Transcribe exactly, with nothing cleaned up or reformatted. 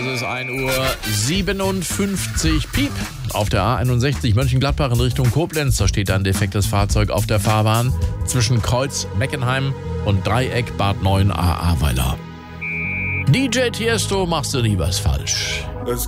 ist ein Uhr siebenundfünfzig. Piep. Auf der A einundsechzig Mönchengladbach in Richtung Koblenz. Da steht ein defektes Fahrzeug auf der Fahrbahn zwischen Kreuz Meckenheim und Dreieck Bad neun A Ahrweiler. D J Tiesto, machst du nie was falsch. Es